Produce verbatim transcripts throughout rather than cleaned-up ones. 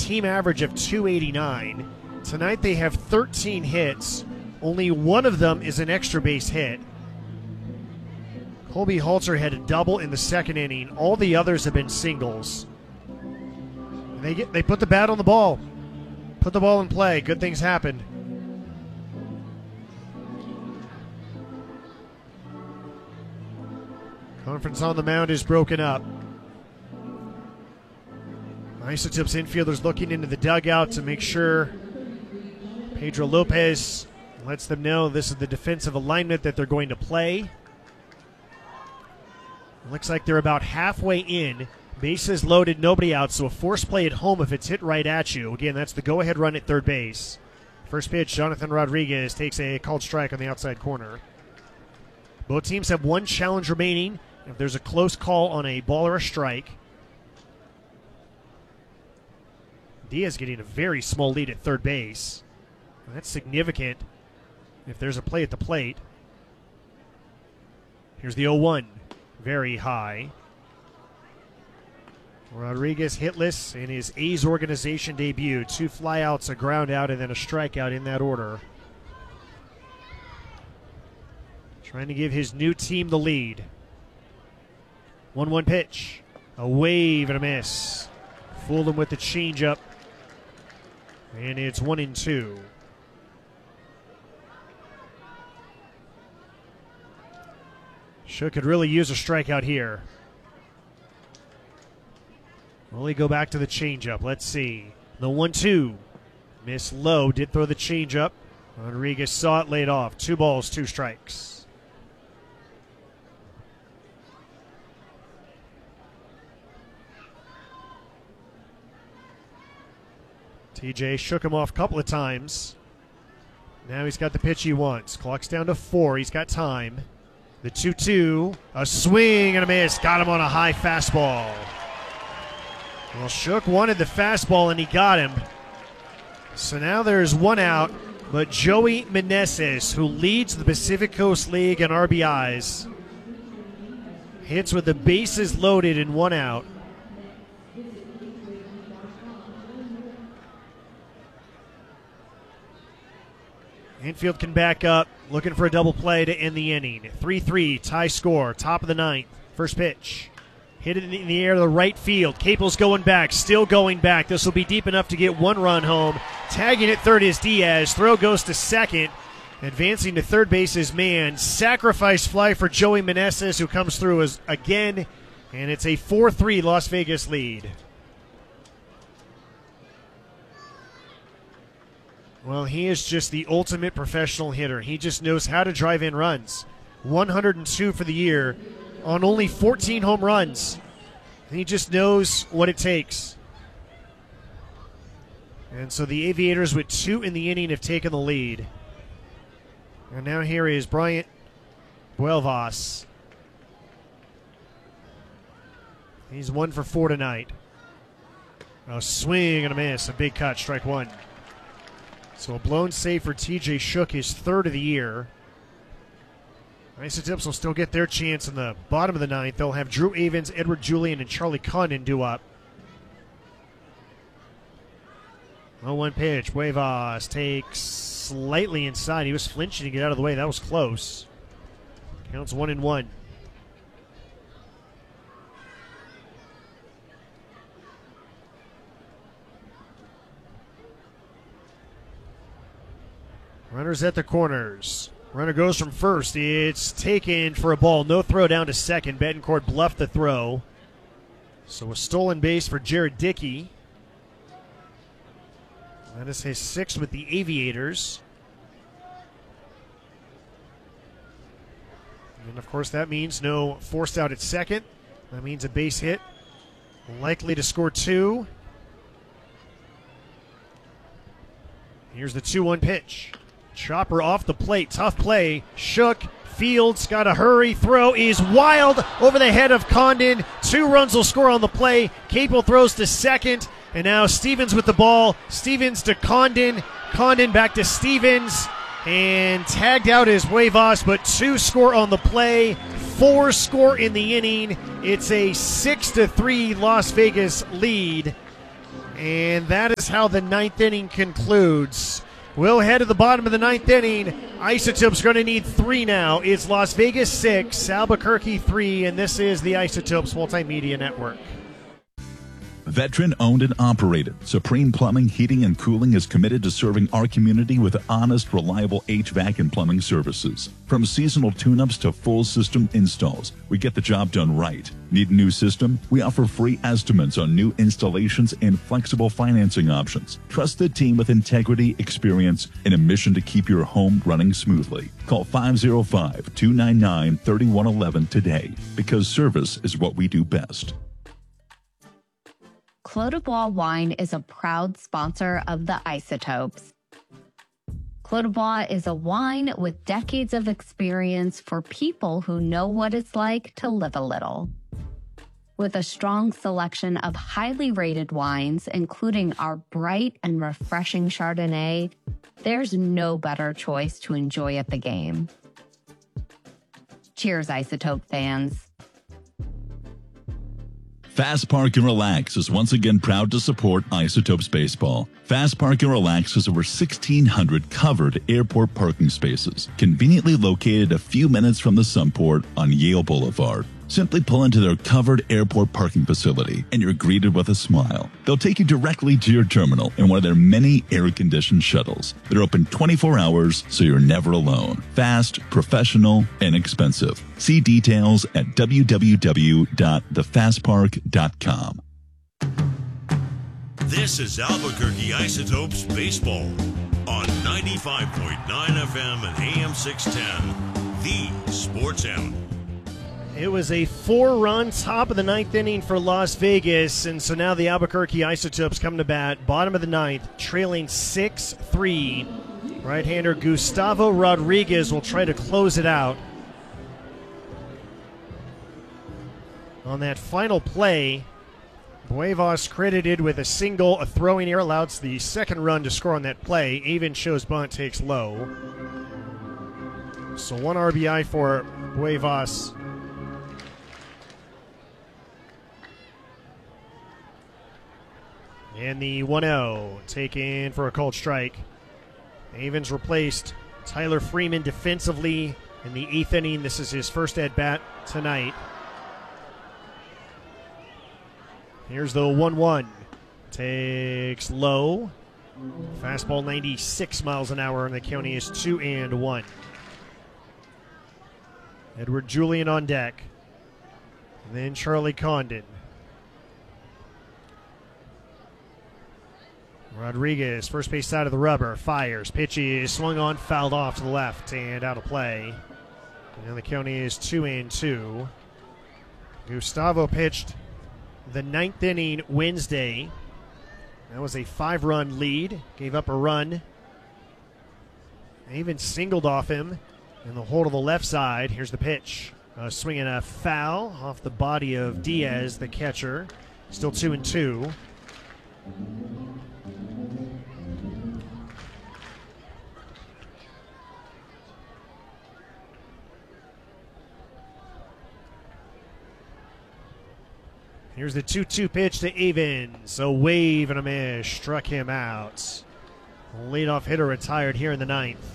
team average of two eighty-nine. Tonight they have thirteen hits. Only one of them is an extra base hit. Colby Halter had a double in the second inning. All the others have been singles. They get they put the bat on the ball. Put the ball in play. Good things happened. Conference on the mound is broken up. Isotopes infielders looking into the dugout to make sure Pedro Lopez lets them know this is the defensive alignment that they're going to play. Looks like they're about halfway in. Bases loaded, nobody out, so a force play at home if it's hit right at you. Again, that's the go-ahead run at third base. First pitch, Jonathan Rodriguez takes a called strike on the outside corner. Both teams have one challenge remaining. If there's a close call on a ball or a strike. Diaz getting a very small lead at third base. That's significant if there's a play at the plate. Here's the oh one. Very high. Rodriguez hitless in his A's organization debut. Two flyouts, a ground out, and then a strikeout in that order. Trying to give his new team the lead. one one pitch. A wave and a miss. Fooled him with the changeup. And it's one and two. Shook could really use a strikeout here. Will he go back to the changeup? Let's see. The one two. Miss low. Did throw the changeup. Rodriguez saw it, laid off. Two balls, two strikes. T J shook him off a couple of times. Now he's got the pitch he wants. Clock's down to four. He's got time. The two two. A swing and a miss. Got him on a high fastball. Well, Shook wanted the fastball and he got him. So now there's one out, but Joey Meneses, who leads the Pacific Coast League in R B Is, hits with the bases loaded and one out. Infield can back up, looking for a double play to end the inning. three three, tie score, top of the ninth. First pitch. Hit it in the air to the right field. Capel's going back, still going back. This will be deep enough to get one run home. Tagging at third is Diaz. Throw goes to second. Advancing to third base is Mann. Sacrifice fly for Joey Meneses, who comes through as again. And it's a four three Las Vegas lead. Well, he is just the ultimate professional hitter. He just knows how to drive in runs. one hundred two for the year on only fourteen home runs. He just knows what it takes. And so the Aviators with two in the inning have taken the lead. And now here is Bryant Buelvas. He's one for four tonight. A swing and a miss. A big cut. Strike one. So a blown save for T J Shook, his third of the year. Isotopes will still get their chance in the bottom of the ninth. They'll have Drew Avens, Edward Julian, and Charlie Condon do up. oh one pitch. Buelvas takes slightly inside. He was flinching to get out of the way. That was close. Counts one and one. Runners at the corners. Runner goes from first. It's taken for a ball. No throw down to second. Betancourt bluffed the throw. So a stolen base for Jared Dickey. That is his sixth with the Aviators. And of course that means no forced out at second. That means a base hit. Likely to score two. Here's the two one pitch. Chopper off the plate. Tough play. Shook. Fields got a hurry. Throw is wild over the head of Condon. Two runs will score on the play. Capel throws to second. And now Stevens with the ball. Stevens to Condon. Condon back to Stevens. And tagged out is Buelvas, but two score on the play. Four score in the inning. It's a six to three Las Vegas lead. And that is how the ninth inning concludes. We'll head to the bottom of the ninth inning. Isotopes going to need three now. It's Las Vegas six, Albuquerque three, and this is the Isotopes Multimedia Network. Veteran owned and operated, Supreme Plumbing, Heating, and Cooling is committed to serving our community with honest, reliable H V A C and plumbing services. From seasonal tune-ups to full system installs, we get the job done right. Need a new system? We offer free estimates on new installations and flexible financing options. Trust the team with integrity, experience, and a mission to keep your home running smoothly. Call five oh five, two nine nine, three one one one today, because service is what we do best. Clos du Bois Wine is a proud sponsor of the Isotopes. Clos du Bois is a wine with decades of experience for people who know what it's like to live a little. With a strong selection of highly rated wines, including our bright and refreshing Chardonnay, there's no better choice to enjoy at the game. Cheers, Isotope fans. Fast Park and Relax is once again proud to support Isotopes Baseball. Fast Park and Relax has over sixteen hundred covered airport parking spaces, conveniently located a few minutes from the Sunport on Yale Boulevard. Simply pull into their covered airport parking facility and you're greeted with a smile. They'll take you directly to your terminal in one of their many air-conditioned shuttles. They're open twenty-four hours, so you're never alone. Fast, professional, and inexpensive. See details at w w w dot the fast park dot com. This is Albuquerque Isotopes Baseball on ninety-five point nine F M and A M six ten, the Sports Animal. It was a four-run top of the ninth inning for Las Vegas, and so now the Albuquerque Isotopes come to bat, bottom of the ninth, trailing six three. Right-hander Gustavo Rodriguez will try to close it out. On that final play, Buevas credited with a single, a throwing error, allows the second run to score on that play. Avon shows bunt, takes low. So one R B I for Buevas. And the one oh taken for a cold strike. Avon's replaced Tyler Freeman defensively in the eighth inning. This is his first at-bat tonight. Here's the one one. Takes low. Fastball ninety-six miles an hour, and the count is two and one. Edward Julian on deck. And then Charlie Condon. Rodriguez, first base side of the rubber, fires. Pitch is swung on, fouled off to the left, and out of play. And the count is two and two. Gustavo pitched the ninth inning Wednesday. That was a five-run lead. Gave up a run. They even singled off him in the hole to the left side. Here's the pitch. Uh, swinging a foul off the body of Diaz, the catcher. Still two and two. Here's the two two pitch to Avon. A wave and a miss struck him out. Leadoff hitter retired here in the ninth.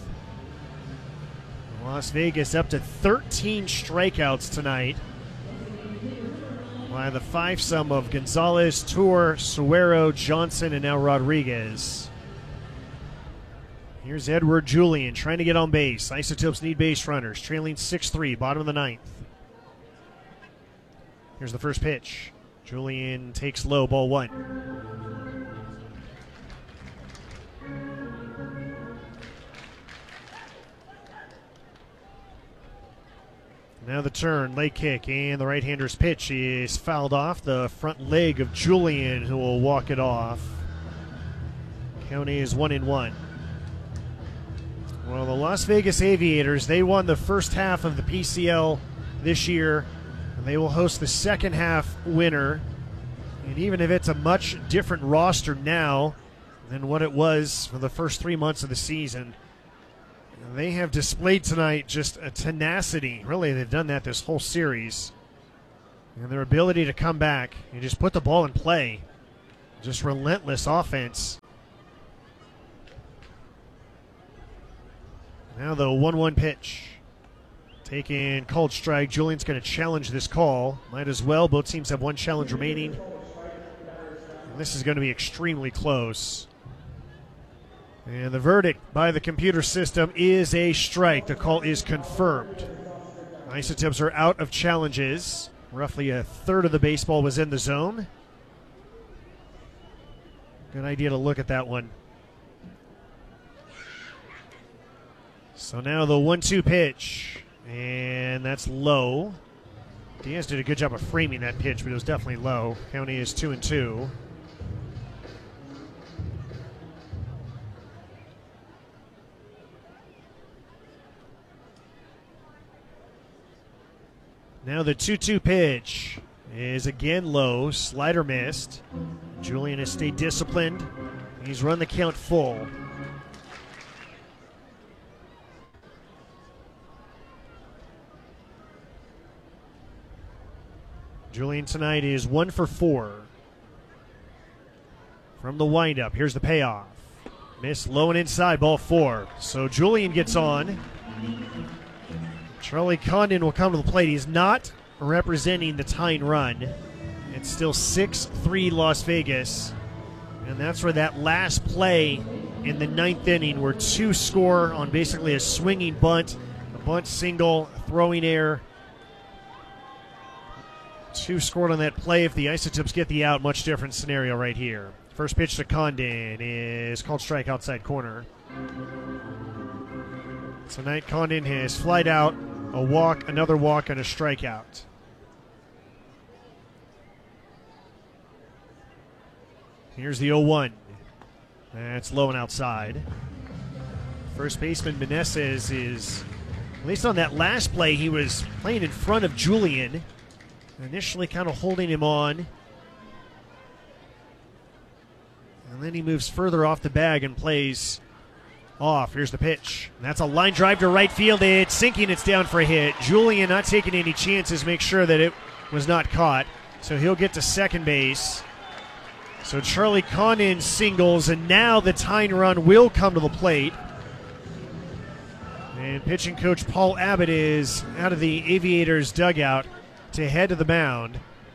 Las Vegas up to thirteen strikeouts tonight by the five-sum of Gonzalez, Tour, Suero, Johnson, and now Rodriguez. Here's Edward Julian trying to get on base. Isotopes need base runners, trailing six three, bottom of the ninth. Here's the first pitch. Julian takes low, ball one. Now the turn, leg kick, and the right-hander's pitch is fouled off the front leg of Julian, who will walk it off. Count is one and one. Well, the Las Vegas Aviators, they won the first half of the P C L this year. And they will host the second half winner. And even if it's a much different roster now than what it was for the first three months of the season, they have displayed tonight just a tenacity. Really, they've done that this whole series. And their ability to come back and just put the ball in play. Just relentless offense. Now the one one pitch. Taking called strike. Julian's going to challenge this call. Might as well. Both teams have one challenge remaining. And this is going to be extremely close. And the verdict by the computer system is a strike. The call is confirmed. Isotopes are out of challenges. Roughly a third of the baseball was in the zone. Good idea to look at that one. So now the one two pitch. And that's low. Diaz did a good job of framing that pitch, but it was definitely low. County is two and two. Now the two two pitch is again low. Slider missed. Julian has stayed disciplined. He's run the count full. Julian tonight is one for four. From the windup, here's the payoff. Miss low and inside, ball four. So Julian gets on. Charlie Condon will come to the plate. He's not representing the tying run. It's still six three Las Vegas. And that's where that last play in the ninth inning where two score on basically a swinging bunt, a bunt single, throwing error. Two scored on that play. If the Isotopes get the out, much different scenario right here. First pitch to Condon is called strike outside corner. Tonight Condon has flied out, a walk, another walk, and a strikeout. Here's the oh one. That's low and outside. First baseman Meneses is, at least on that last play, he was playing in front of Julian. Initially kind of holding him on. And then he moves further off the bag and plays off. Here's the pitch. And that's a line drive to right field. It's sinking. It's down for a hit. Julian not taking any chances. Make sure that it was not caught. So he'll get to second base. So Charlie Condon singles, and now the tying run will come to the plate. And pitching coach Paul Abbott is out of the Aviators dugout to head to the mound.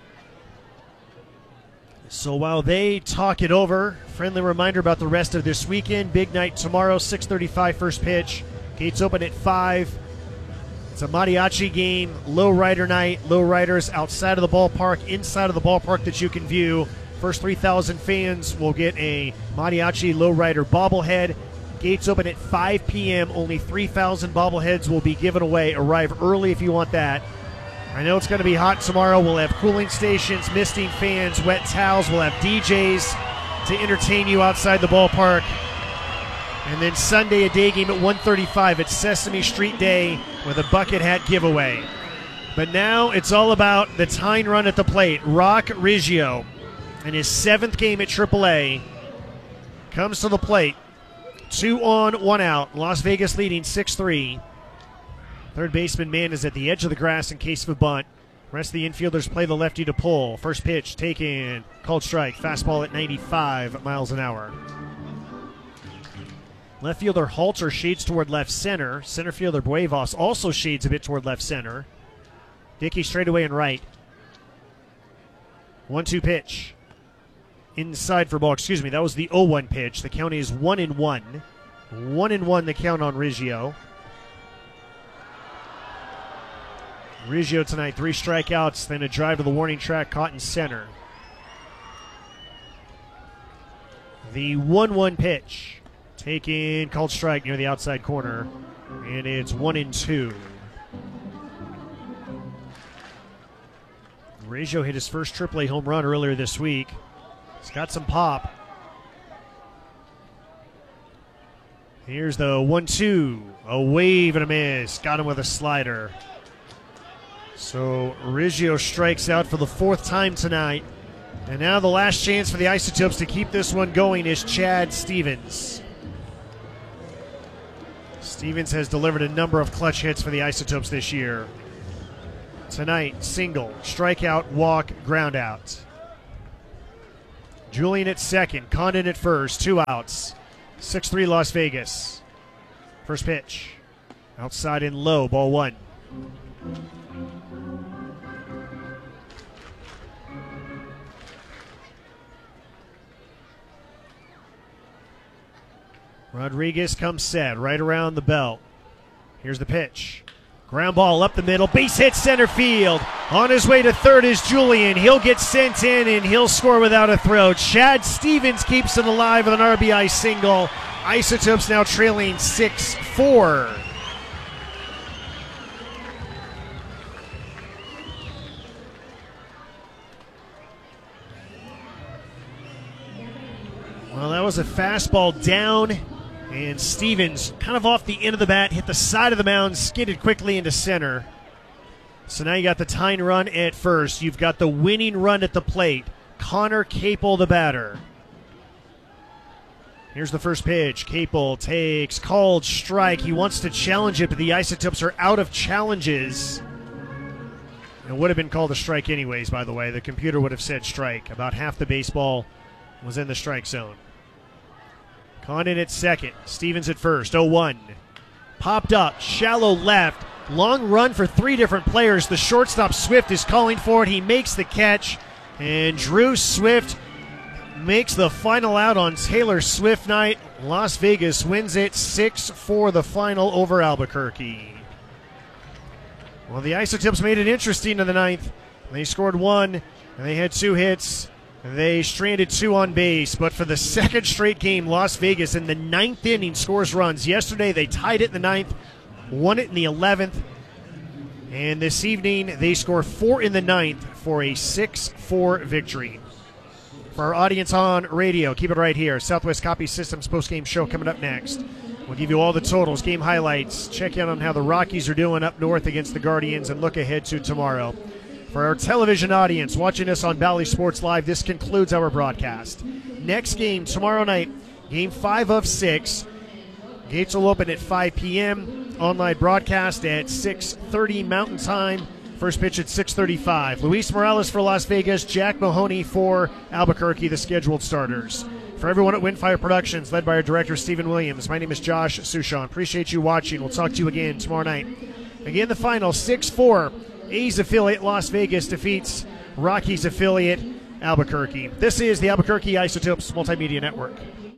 So while they talk it over, friendly reminder about the rest of this weekend. Big night tomorrow, six thirty-five first pitch. Gates open at five. It's a mariachi game, low rider night, low riders outside of the ballpark, inside of the ballpark that you can view. First three thousand fans will get a mariachi low rider bobblehead. Gates open at five p.m. Only three thousand bobbleheads will be given away. Arrive early if you want that. I know it's going to be hot tomorrow. We'll have cooling stations, misting fans, wet towels. We'll have D Js to entertain you outside the ballpark. And then Sunday, a day game at one thirty-five at Sesame Street Day with a bucket hat giveaway. But now it's all about the tying run at the plate. Rock Riggio, in his seventh game at triple A, comes to the plate. Two on, one out. Las Vegas leading six three. Third baseman man is at the edge of the grass in case of a bunt. Rest of the infielders play the lefty to pull. First pitch taken, called strike. Fastball at ninety-five miles an hour. Left fielder Halter shades toward left center. Center fielder Buevas also shades a bit toward left center. Dickey straightaway and right. one two pitch. Inside for ball. Excuse me, that was the oh one pitch. The count is one and one. one and one the count on Riggio. Riggio tonight, three strikeouts, then a drive to the warning track, caught in center. The one one pitch. Taken, called strike near the outside corner, and it's one and two. Riggio hit his first triple A home run earlier this week. He's got some pop. Here's the one two. A wave and a miss. Got him with a slider. So Riggio strikes out for the fourth time tonight. And now the last chance for the Isotopes to keep this one going is Chad Stevens. Stevens has delivered a number of clutch hits for the Isotopes this year. Tonight, single, strikeout, walk, ground out. Julian at second, Condon at first, two outs. six three Las Vegas. First pitch. Outside and low, ball one. Rodriguez comes set, right around the belt. Here's the pitch. Ground ball up the middle, base hit center field. On his way to third is Julian. He'll get sent in and he'll score without a throw. Chad Stevens keeps it alive with an R B I single. Isotopes now trailing six four. Well, that was a fastball down. And Stevens, kind of off the end of the bat, hit the side of the mound, skidded quickly into center. So now you got the tying run at first. You've got the winning run at the plate. Connor Capel, the batter. Here's the first pitch. Capel takes called strike. He wants to challenge it, but the Isotopes are out of challenges. It would have been called a strike anyways, by the way. The computer would have said strike. About half the baseball was in the strike zone. Condon at second. Stevens at first. oh one. Popped up. Shallow left. Long run for three different players. The shortstop Swift is calling for it. He makes the catch. And Drew Swift makes the final out on Taylor Swift night. Las Vegas wins it six four the final over Albuquerque. Well, the Isotopes made it interesting in the ninth. They scored one, and they had two hits. They stranded two on base, but for the second straight game, Las Vegas in the ninth inning scores runs. Yesterday they tied it in the ninth, won it in the eleventh, and this evening they score four in the ninth for a six four victory. For our audience on radio, keep it right here. Southwest Copy Systems postgame show coming up next. We'll give you all the totals, game highlights, check in on how the Rockies are doing up north against the Guardians, and look ahead to tomorrow. For our television audience watching us on Bally Sports Live, this concludes our broadcast. Next game tomorrow night, game five of six. Gates will open at five p.m. Online broadcast at six thirty Mountain Time. First pitch at six thirty-five. Luis Morales for Las Vegas, Jack Mahoney for Albuquerque, the scheduled starters. For everyone at Windfire Productions, led by our director, Stephen Williams, my name is Josh Sushon. Appreciate you watching. We'll talk to you again tomorrow night. Again, the final, six four. A's affiliate Las Vegas defeats Rockies affiliate Albuquerque. This is the Albuquerque Isotopes Multimedia Network.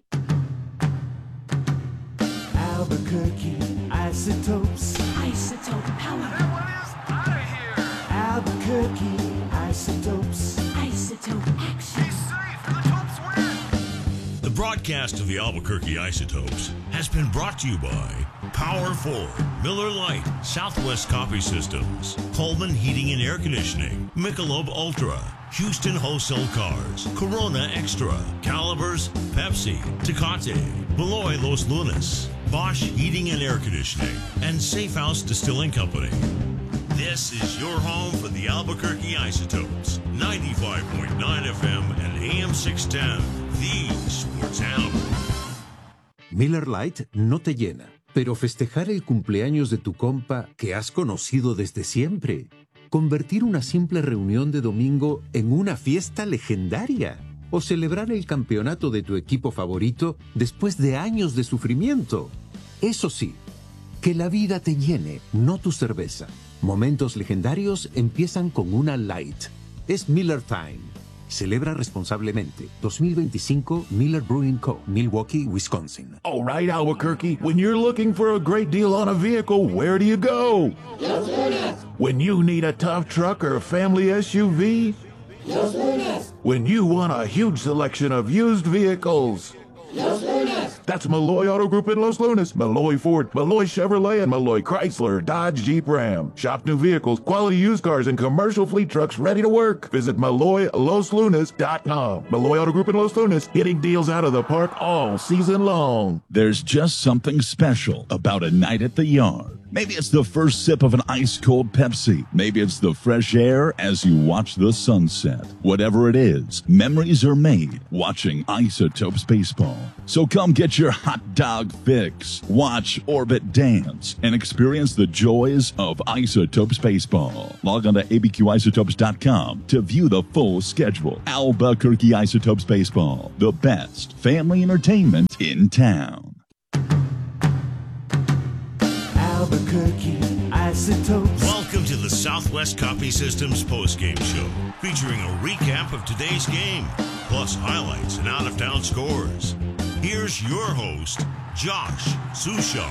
Albuquerque Isotopes. Isotope power. Out of here. Albuquerque Isotopes. Isotope action. Be safe. The Topes win. The broadcast of the Albuquerque Isotopes has been brought to you by Power Ford, Miller Lite, Southwest Copy Systems, Coleman Heating and Air Conditioning, Michelob Ultra, Houston Wholesale Cars, Corona Extra, Calibers, Pepsi, Tecate, Beloy Los Lunas, Bosch Heating and Air Conditioning, and Safe House Distilling Company. This is your home for the Albuquerque Isotopes, ninety-five point nine F M and A M six ten, the Sports Animal. Miller Lite no te llena, pero festejar el cumpleaños de tu compa que has conocido desde siempre. Convertir una simple reunión de domingo en una fiesta legendaria. O celebrar el campeonato de tu equipo favorito después de años de sufrimiento. Eso sí, que la vida te llene, no tu cerveza. Momentos legendarios empiezan con una Light. Es Miller Time. Celebra responsablemente. dos mil veinticinco Miller Brewing Co., Milwaukee, Wisconsin. All right, Albuquerque. When you're looking for a great deal on a vehicle, where do you go? Los Lunas. When you need a tough truck or a family S U V? Los Lunas. When you want a huge selection of used vehicles? Los Lunas. That's Malloy Auto Group in Los Lunas. Malloy Ford, Malloy Chevrolet, and Malloy Chrysler, Dodge, Jeep, Ram. Shop new vehicles, quality used cars, and commercial fleet trucks ready to work. Visit Malloy Los Lunas dot com. Malloy Auto Group in Los Lunas, hitting deals out of the park all season long. There's just something special about a night at the yard. Maybe it's the first sip of an ice-cold Pepsi. Maybe it's the fresh air as you watch the sunset. Whatever it is, memories are made watching Isotopes Baseball. So come get your hot dog fix, watch Orbit dance, and experience the joys of Isotopes Baseball. Log on to A B Q isotopes dot com to view the full schedule. Albuquerque Isotopes Baseball, the best family entertainment in town. Albuquerque Isotopes. Welcome to the Southwest Copy Systems postgame show, featuring a recap of today's game, plus highlights and out-of-town scores. Here's your host, Josh Sushan.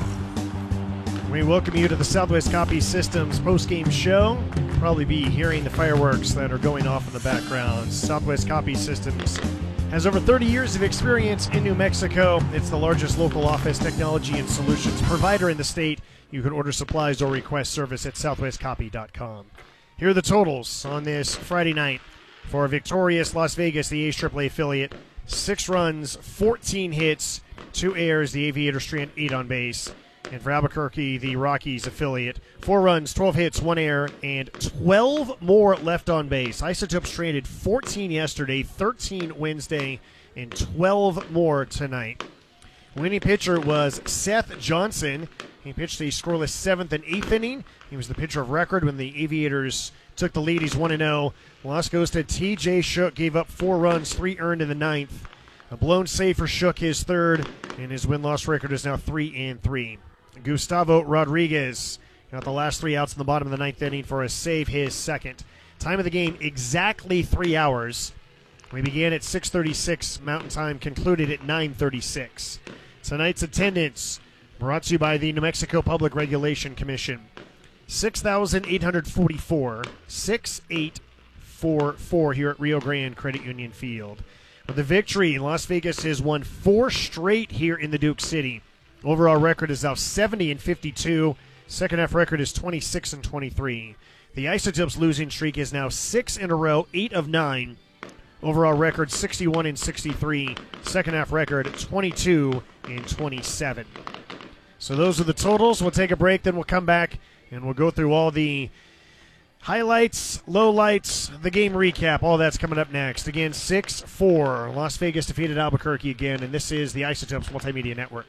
We welcome you to the Southwest Copy Systems postgame show. You'll probably be hearing the fireworks that are going off in the background. Southwest Copy Systems has over thirty years of experience in New Mexico. It's the largest local office technology and solutions provider in the state. You can order supplies or request service at southwest copy dot com. Here are the totals on this Friday night. For victorious Las Vegas, the A's triple A affiliate, six runs, fourteen hits, two errors, the Aviators strand eight on base. And for Albuquerque, the Rockies affiliate, four runs, twelve hits, one error, and twelve more left on base. Isotopes stranded fourteen yesterday, thirteen Wednesday, and twelve more tonight. Winning pitcher was Seth Johnson. He pitched a scoreless seventh and eighth inning. He was the pitcher of record when the Aviators took the lead. He's one and oh. Loss goes to T J Shook. Gave up four runs, three earned in the ninth. A blown save for Shook, his third, and his win-loss record is now three and three. Gustavo Rodriguez got the last three outs in the bottom of the ninth inning for a save, his second. Time of the game, exactly three hours. We began at six thirty-six Mountain Time, concluded at nine thirty-six. Tonight's attendance brought to you by the New Mexico Public Regulation Commission. six thousand eight hundred forty-four, six thousand eight hundred forty-four here at Rio Grande Credit Union Field. With the victory, Las Vegas has won four straight here in the Duke City. Overall record is now seventy and fifty-two. Second half record is twenty-six and twenty-three. The Isotopes losing streak is now six in a row, eight of nine. Overall record sixty-one and sixty-three. Second half record twenty-two and twenty-seven. So those are the totals. We'll take a break, then we'll come back and we'll go through all the highlights, lowlights, the game recap. All that's coming up next. Again, six four. Las Vegas defeated Albuquerque again, and this is the Isotopes Multimedia Network.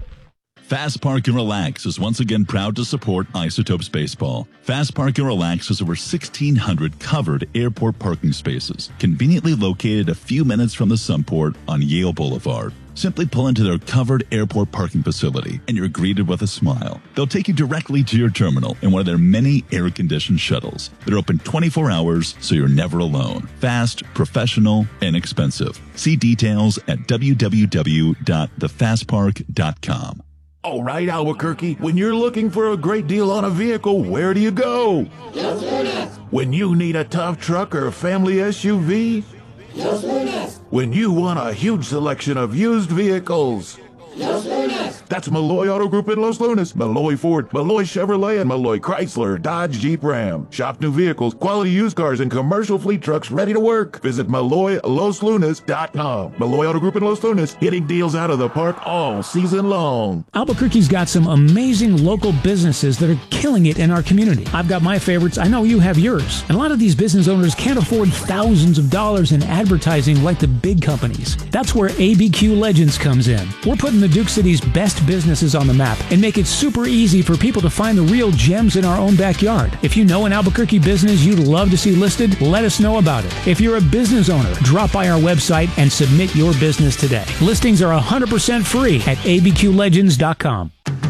Fast Park and Relax is once again proud to support Isotopes Baseball. Fast Park and Relax has over sixteen hundred covered airport parking spaces, conveniently located a few minutes from the Sunport on Yale Boulevard. Simply pull into their covered airport parking facility and you're greeted with a smile. They'll take you directly to your terminal in one of their many air-conditioned shuttles. They're open twenty-four hours, so you're never alone. Fast, professional, and expensive. See details at w w w dot the fast park dot com. All right, Albuquerque, when you're looking for a great deal on a vehicle, where do you go? Los Lunas. When you need a tough truck or a family S U V? Los Lunas. When you want a huge selection of used vehicles? Los Lunas. That's Malloy Auto Group in Los Lunas, Malloy Ford, Malloy Chevrolet, and Malloy Chrysler, Dodge, Jeep, Ram. Shop new vehicles, quality used cars, and commercial fleet trucks ready to work. Visit Malloy Los Lunas dot com. Malloy Auto Group in Los Lunas, hitting deals out of the park all season long. Albuquerque's got some amazing local businesses that are killing it in our community. I've got my favorites. I know you have yours. And a lot of these business owners can't afford thousands of dollars in advertising like the big companies. That's where A B Q Legends comes in. We're putting the Duke City's best businesses on the map and make it super easy for people to find the real gems in our own backyard. If you know an Albuquerque business you'd love to see listed, let us know about it. If you're a business owner, drop by our website and submit your business today. Listings are one hundred percent free at a b q legends dot com.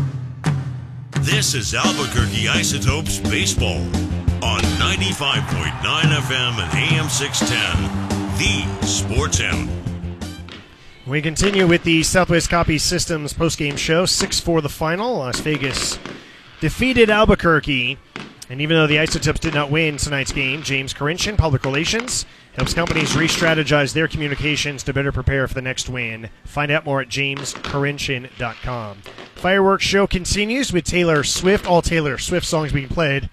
This is Albuquerque Isotopes Baseball on ninety-five point nine F M and A M six ten, the Sports Animal. We continue with the Southwest Copy Systems postgame show. six four the final. Las Vegas defeated Albuquerque. And even though the Isotopes did not win tonight's game, James Karinchin, Public Relations, helps companies re-strategize their communications to better prepare for the next win. Find out more at james karinchin dot com. Fireworks show continues with Taylor Swift. All Taylor Swift songs being played.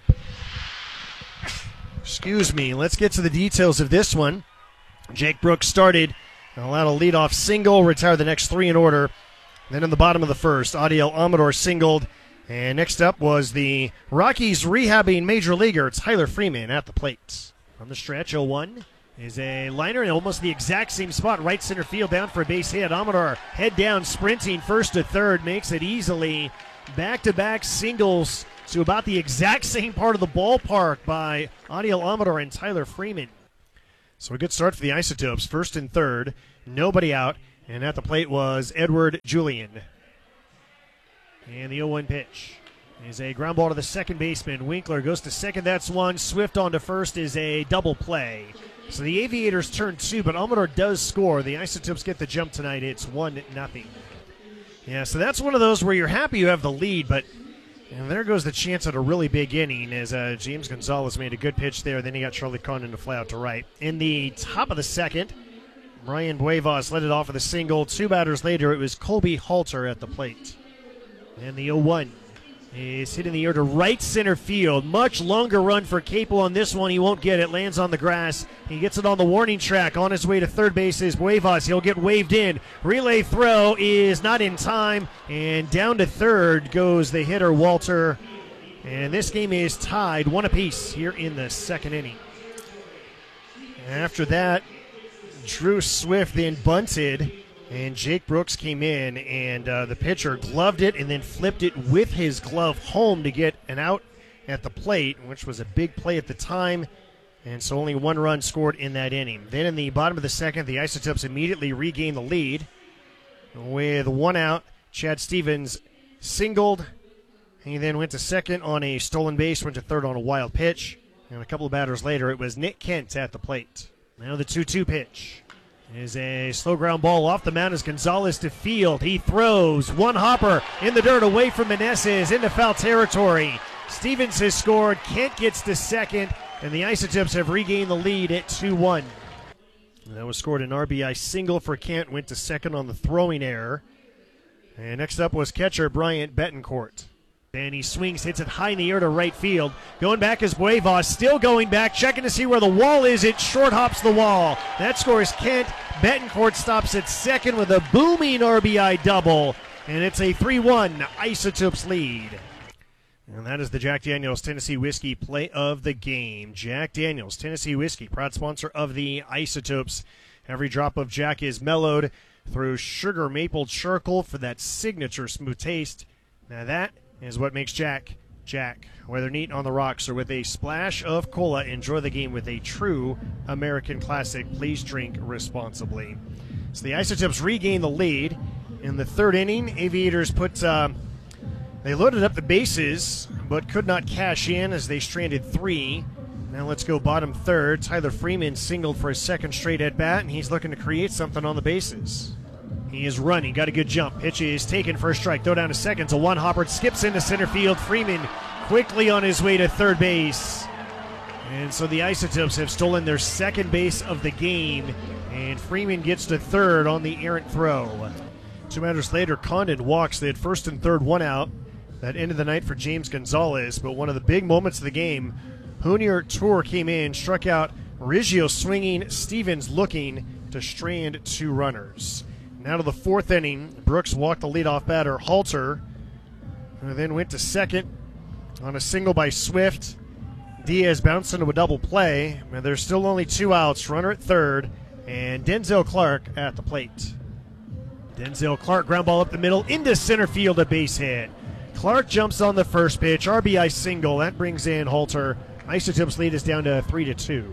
Excuse me. Let's get to the details of this one. Jake Brooks started. Allowed a leadoff single, retired the next three in order. Then in the bottom of the first, Adiel Amador singled, And next up was the Rockies rehabbing major leaguer Tyler Freeman at the plate. From the stretch, oh one is a liner in almost the exact same spot, right center field, down for a base hit. Amador head down, sprinting first to third, makes it easily. Back-to-back singles to about the exact same part of the ballpark by Adiel Amador and Tyler Freeman. So a good start for the Isotopes, first and third, nobody out, and at the plate was Edward Julian. And the oh one pitch is a ground ball to the second baseman. Winkler goes to second, that's one. Swift on to first is a double play. So the Aviators turn two, but Amador does score. The Isotopes get the jump tonight. It's one nothing. Yeah, so that's one of those where you're happy you have the lead, but and there goes the chance at a really big inning as uh, James Gonzalez made a good pitch there. Then he got Charlie Condon to fly out to right. In the top of the second, Brian Buevas led it off with a single. Two batters later, it was Colby Halter at the plate. And the oh one is hit in the air to right center field. Much longer run for Capel on this one. He won't get it. Lands on the grass. He gets it on the warning track. On his way to third base is Buevas. He'll get waved in. Relay throw is not in time. And down to third goes the hitter, Walter. And this game is tied one apiece here in the second inning. After that, Drew Swift then bunted. And Jake Brooks came in, and uh, the pitcher gloved it and then flipped it with his glove home to get an out at the plate, which was a big play at the time. And so only one run scored in that inning. Then in the bottom of the second, the Isotopes immediately regained the lead. With one out, Chad Stevens singled. He then went to second on a stolen base, went to third on a wild pitch. And a couple of batters later, it was Nick Kent at the plate. Now the two two pitch. Is a slow ground ball off the mound as Gonzalez to field. He throws one hopper in the dirt away from Meneses into foul territory. Stevens has scored. Kent gets to second, and the Isotopes have regained the lead at two one. That was scored an R B I single for Kent. Went to second on the throwing error. And next up was catcher Bryant Betancourt. And he swings, hits it high in the air to right field. Going back is Buevas, still going back, checking to see where the wall is. It short hops the wall. That scores Kent. Betancourt stops at second with a booming R B I double. And it's a three one Isotopes lead. And that is the Jack Daniels Tennessee Whiskey play of the game. Jack Daniels Tennessee Whiskey, proud sponsor of the Isotopes. Every drop of Jack is mellowed through sugar maple charcoal for that signature smooth taste. Now that is what makes Jack, Jack. Whether neat on the rocks or with a splash of cola, enjoy the game with a true American classic. Please drink responsibly. So the Isotopes regain the lead. In the third inning, Aviators put, uh, they loaded up the bases, but could not cash in as they stranded three. Now let's go bottom third. Tyler Freeman singled for his second straight at bat, and he's looking to create something on the bases. He is running, got a good jump. Pitch is taken for a strike. Throw down to second to one. Hopper skips into center field. Freeman quickly on his way to third base. And so the Isotopes have stolen their second base of the game. And Freeman gets to third on the errant throw. Two batters later, Condon walks. They had first and third, one out. That ended the night for James Gonzalez. But one of the big moments of the game, Junior Tour came in, struck out Riggio swinging, Stevens looking to strand two runners. Now to the fourth inning, Brooks walked the leadoff batter, Halter, who then went to second on a single by Swift. Diaz bounced into a double play, and there's still only two outs, runner at third, and Denzel Clark at the plate. Denzel Clark, ground ball up the middle, into center field, a base hit. Clark jumps on the first pitch, R B I single, that brings in Halter. Isotopes lead is down to three to two.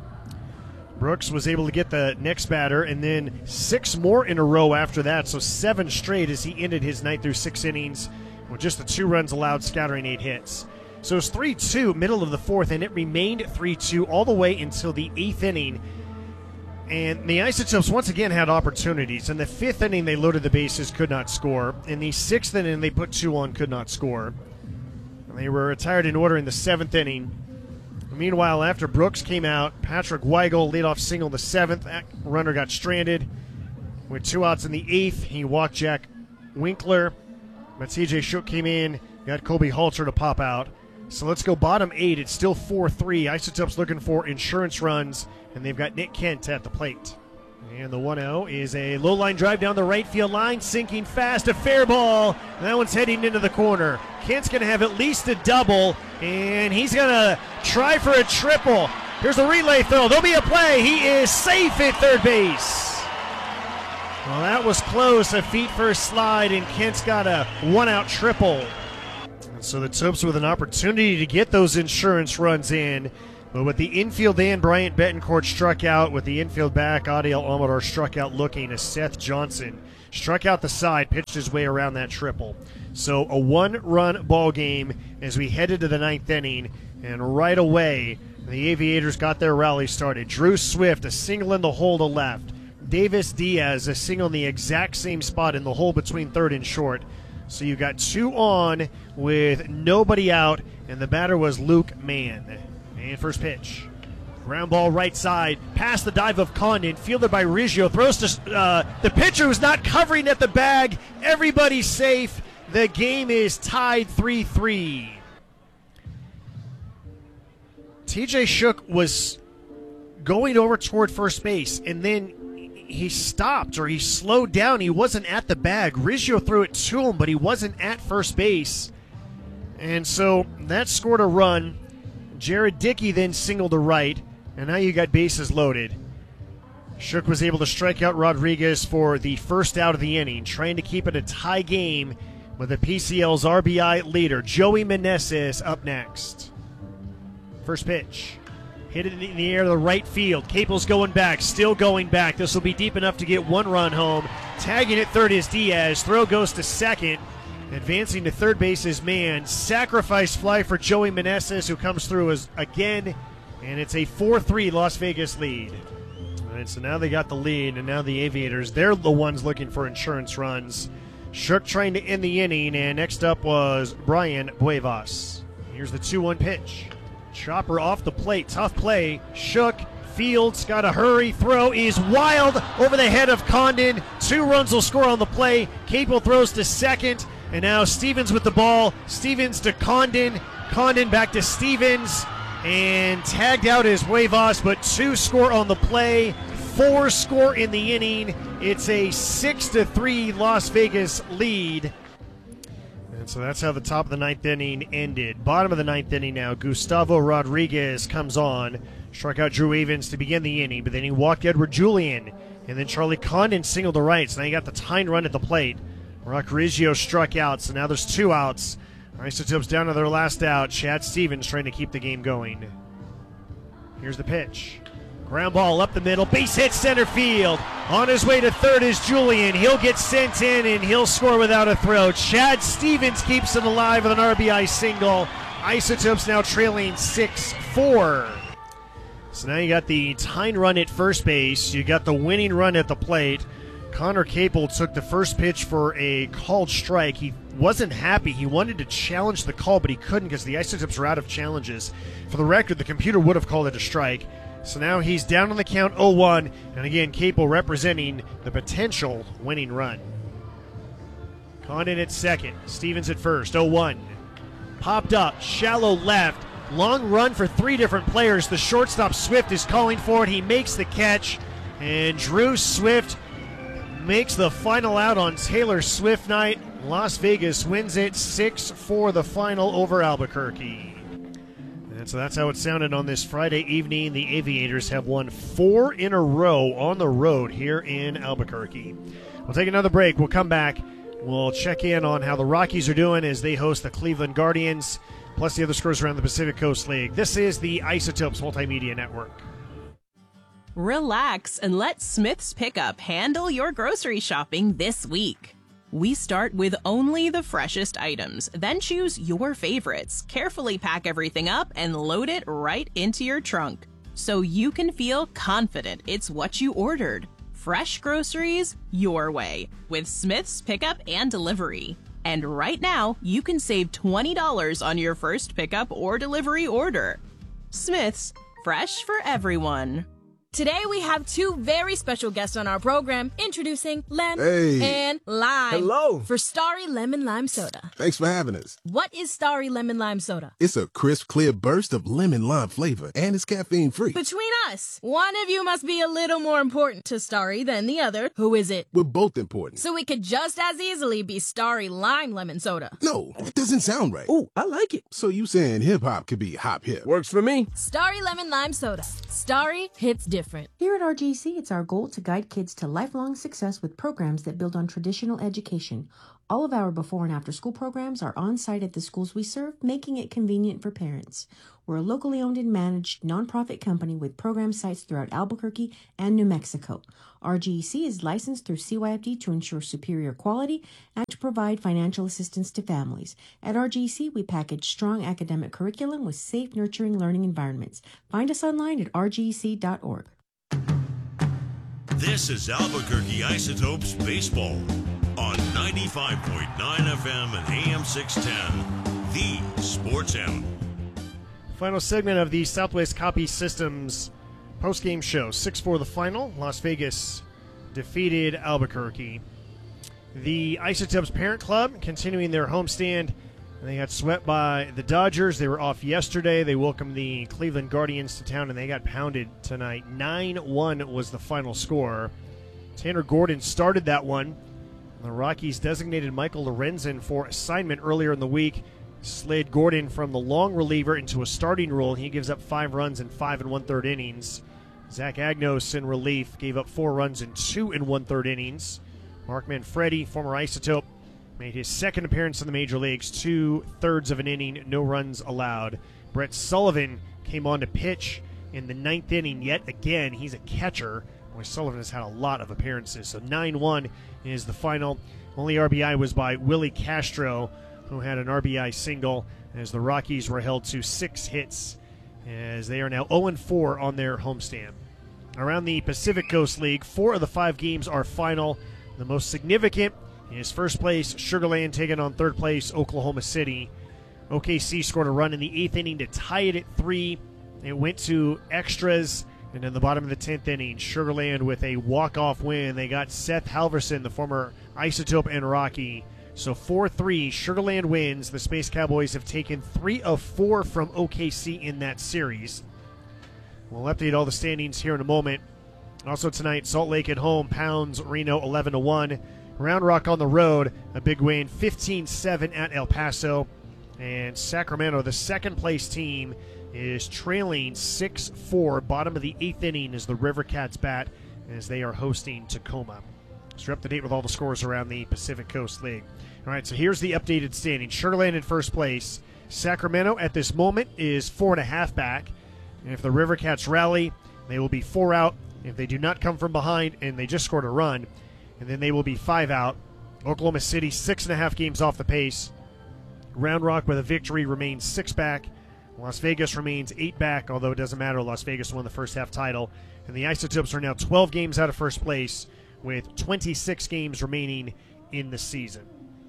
Brooks was able to get the next batter, and then six more in a row after that, so seven straight as he ended his night through six innings with just the two runs allowed, scattering eight hits. So it's three two, middle of the fourth, and it remained three two all the way until the eighth inning. And the Isotopes once again had opportunities. In the fifth inning, they loaded the bases, could not score. In the sixth inning, they put two on, could not score. And they were retired in order in the seventh inning. Meanwhile, after Brooks came out, Patrick Weigel leadoff single in the seventh. That runner got stranded. With two outs in the eighth, he walked Jack Winkler. But T J Shook came in, got Colby Halter to pop out. So let's go bottom eight. It's still four three. Isotopes looking for insurance runs, and they've got Nick Kent at the plate. And the one oh is a low line drive down the right field line, sinking fast, a fair ball. And that one's heading into the corner. Kent's going to have at least a double, and he's going to try for a triple. Here's the relay throw. There'll be a play. He is safe at third base. Well, that was close. A feet first slide, and Kent's got a one-out triple. And so the Topes with an opportunity to get those insurance runs in. But with the infield in, Bryant Betancourt struck out. With the infield back, Adiel Almadar struck out looking as Seth Johnson struck out the side, pitched his way around that triple. So a one-run ball game as we head into the ninth inning, and right away the Aviators got their rally started. Drew Swift, a single in the hole to left. Davis Diaz, a single in the exact same spot in the hole between third and short. So you got two on with nobody out, and the batter was Luke Mann. And first pitch. Ground ball right side, past the dive of Condon, fielded by Riggio, throws to uh, the pitcher who's not covering at the bag. Everybody's safe. The game is tied three three. T J Shook was going over toward first base, and then he stopped, or he slowed down. He wasn't at the bag. Riggio threw it to him, but he wasn't at first base. And so that scored a run. Jared Dickey then singled to right, and now you got bases loaded. Shook was able to strike out Rodriguez for the first out of the inning, trying to keep it a tie game with the P C L's R B I leader, Joey Meneses, up next. First pitch. Hit it in the air to the right field. Capel's going back, still going back. This will be deep enough to get one run home. Tagging at third is Diaz. Throw goes to second. Advancing to third base is Mann. Sacrifice fly for Joey Meneses, who comes through as again, and it's a four three Las Vegas lead. All right, so now they got the lead, and now the Aviators, they're the ones looking for insurance runs. Shook trying to end the inning, and next up was Brian Buevas. Here's the two one pitch. Chopper off the plate, tough play. Shook, Fields, got a hurry. Throw is wild over the head of Condon. Two runs will score on the play. Capel throws to second, and now Stevens with the ball. Stevens to Condon. Condon back to Stevens, and tagged out is Buevas, but two score on the play. Four score in the inning. It's a six to three Las Vegas lead. And so that's how the top of the ninth inning ended. Bottom of the ninth inning now, Gustavo Rodriguez comes on. Struck out Drew Avens to begin the inning, but then he walked Edward Julian. And then Charlie Condon singled to right, so now you got the tying run at the plate. Rock Riggio struck out, so now there's two outs. Isotopes down to their last out. Chad Stevens trying to keep the game going. Here's the pitch. Ground ball up the middle, base hit center field. On his way to third is Julian. He'll get sent in, and he'll score without a throw. Chad Stevens keeps it alive with an R B I single. Isotopes now trailing six four. So now you got the tying run at first base. You got the winning run at the plate. Connor Capel took the first pitch for a called strike. He wasn't happy. He wanted to challenge the call, but he couldn't because the Isotopes are out of challenges. For the record, the computer would have called it a strike. So now he's down on the count oh one, and again, Capel representing the potential winning run. Condon at second, Stevens at first, oh one. Popped up, shallow left, long run for three different players. The shortstop Swift is calling for it. He makes the catch, and Drew Swift makes the final out on Taylor Swift night. Las Vegas wins it six four the final over Albuquerque. And so that's how it sounded on this Friday evening. The Aviators have won four in a row on the road here in Albuquerque. We'll take another break. We'll come back. We'll check in on how the Rockies are doing as they host the Cleveland Guardians, plus the other scores around the Pacific Coast League. This is the Isotopes Multimedia Network. Relax and let Smith's Pickup handle your grocery shopping this week. We start with only the freshest items, then choose your favorites, carefully pack everything up, and load it right into your trunk, so you can feel confident it's what you ordered. Fresh groceries your way with Smith's Pickup and Delivery. And right now, you can save twenty dollars on your first pickup or delivery order. Smith's, fresh for everyone. Today we have two very special guests on our program, introducing Lem Hey. and Lime. Hello. For Starry Lemon Lime Soda. Thanks for having us. What is Starry Lemon Lime Soda? It's a crisp, clear burst of lemon lime flavor, and it's caffeine free. Between us, one of you must be a little more important to Starry than the other. Who is it? We're both important. So it could just as easily be Starry Lime Lemon Soda. No, that doesn't sound right. Oh, I like it. So you saying hip hop could be hop hip? Works for me. Starry Lemon Lime Soda. Starry hits different. Here at R G C, it's our goal to guide kids to lifelong success with programs that build on traditional education. All of our before and after school programs are on site at the schools we serve, making it convenient for parents. We're a locally owned and managed nonprofit company with program sites throughout Albuquerque and New Mexico. R G C is licensed through C Y F D to ensure superior quality and to provide financial assistance to families. At R G C, we package strong academic curriculum with safe, nurturing learning environments. Find us online at r g c dot org. This is Albuquerque Isotopes Baseball on ninety-five point nine F M and A M six ten, the Sports Animal. Final segment of the Southwest Copy Systems post-game show. six four the final. Las Vegas defeated Albuquerque. The Isotopes Parent Club continuing their homestand. They got swept by the Dodgers. They were off yesterday. They welcomed the Cleveland Guardians to town, and they got pounded tonight. nine one was the final score. Tanner Gordon started that one. The Rockies designated Michael Lorenzen for assignment earlier in the week. Slid Gordon from the long reliever into a starting role. He gives up five runs in five and one-third innings. Zach Agnos in relief gave up four runs in two and one-third innings. Mark Manfredi, former Isotope, made his second appearance in the major leagues, two-thirds of an inning, no runs allowed. Brett Sullivan came on to pitch in the ninth inning yet again. He's a catcher. Boy, Sullivan has had a lot of appearances. So nine one is the final. Only R B I was by Willie Castro, who had an R B I single, as the Rockies were held to six hits, as they are now oh and four on their homestand. Around the Pacific Coast League, four of the five games are final. The most significant is first place Sugar Land taking on third place Oklahoma City. O K C scored a run in the eighth inning to tie it at three. It went to extras, and in the bottom of the tenth inning, Sugar Land with a walk-off win. They got Seth Halverson, the former Isotope and Rocky. So four three, Sugar Land wins. The Space Cowboys have taken three of four from O K C in that series. We'll update all the standings here in a moment. Also tonight, Salt Lake at home pounds Reno eleven to one. Round Rock on the road, a big win, fifteen seven at El Paso. And Sacramento, the second-place team, is trailing six four. Bottom of the eighth inning as the River Cats bat as they are hosting Tacoma. So we're up to date with all the scores around the Pacific Coast League. All right, so here's the updated standing. Sugar Land in first place. Sacramento at this moment is four and a half back. And if the River Cats rally, they will be four out. If they do not come from behind and they just scored a run, and then they will be five out. Oklahoma City, six and a half games off the pace. Round Rock with a victory remains six back. Las Vegas remains eight back, although it doesn't matter. Las Vegas won the first half title. And the Isotopes are now twelve games out of first place with twenty-six games remaining in the season.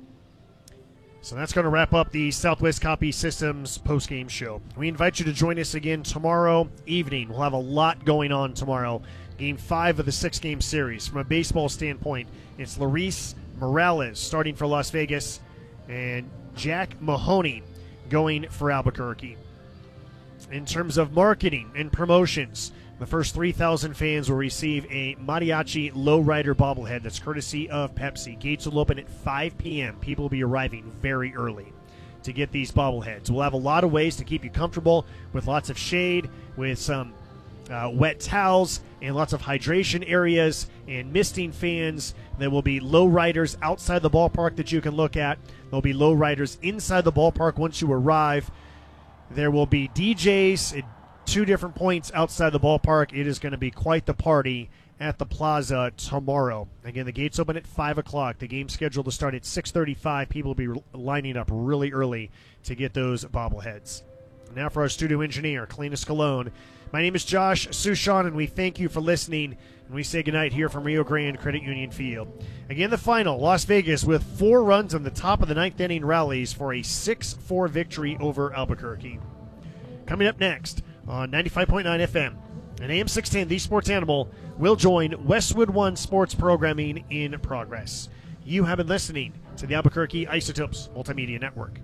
So that's going to wrap up the Southwest Copy Systems postgame show. We invite you to join us again tomorrow evening. We'll have a lot going on tomorrow. Game five of the six-game series. From a baseball standpoint, it's Luis Morales starting for Las Vegas and Jack Mahoney going for Albuquerque. In terms of marketing and promotions, the first three thousand fans will receive a Mariachi Lowrider bobblehead that's courtesy of Pepsi. Gates will open at five p.m. People will be arriving very early to get these bobbleheads. We'll have a lot of ways to keep you comfortable with lots of shade, with some uh, wet towels, and lots of hydration areas and misting fans. There will be lowriders outside the ballpark that you can look at. There'll be lowriders inside the ballpark once you arrive. There will be D Js at two different points outside the ballpark. It is going to be quite the party at the plaza tomorrow. Again, the gates open at five o'clock. The game's scheduled to start at six thirty-five. People will be lining up really early to get those bobbleheads. Now for our studio engineer, Cletus Colon. My name is Josh Sushan, and we thank you for listening. And we say goodnight here from Rio Grande Credit Union Field. Again, the final, Las Vegas with four runs on the top of the ninth inning rallies for a six four victory over Albuquerque. Coming up next on ninety-five point nine F M, And A M six ten, the Sports Animal, will join Westwood One sports programming in progress. You have been listening to the Albuquerque Isotopes Multimedia Network.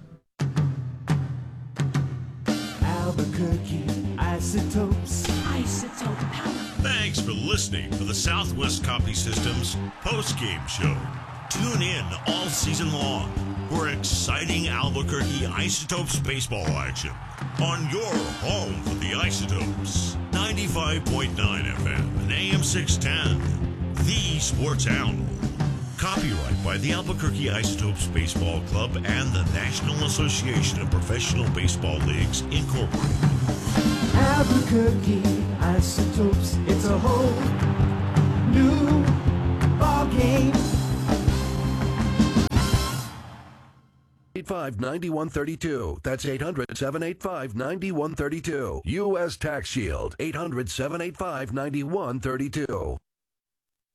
Albuquerque Isotopes. Isotope power. Thanks for listening to the Southwest Copy Systems post-game show. Tune in all season long for exciting Albuquerque Isotopes baseball action on your home for the Isotopes. ninety-five point nine F M and A M six ten, the Sports Animal. Copyright by the Albuquerque Isotopes Baseball Club and the National Association of Professional Baseball Leagues, Incorporated. Albuquerque Isotopes. It's a whole new ball game. eight five nine one three two. That's eight hundred, seven eight five, nine one three two. U S Tax Shield. eight hundred, seven eight five, nine one three two.